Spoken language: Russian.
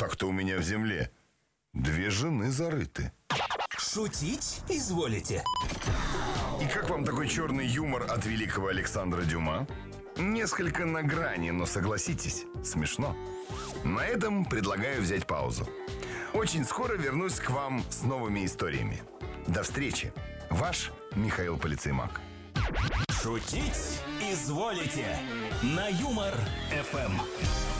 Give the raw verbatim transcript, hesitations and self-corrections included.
Так-то у меня в земле две жены зарыты. Шутить изволите? И как вам такой черный юмор от великого Александра Дюма? Несколько на грани, но согласитесь, смешно. На этом предлагаю взять паузу. Очень скоро вернусь к вам с новыми историями. До встречи. Ваш Михаил Полицеймак. Шутить изволите на Юмор эф эм.